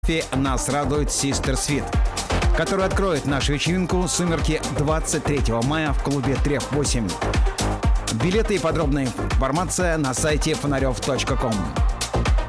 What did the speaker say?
Нас радует Sister Sweet, который откроет нашу вечеринку «Сумерки» 23 мая в клубе Треф 8. Билеты и подробная информация на сайте фонарев.ком.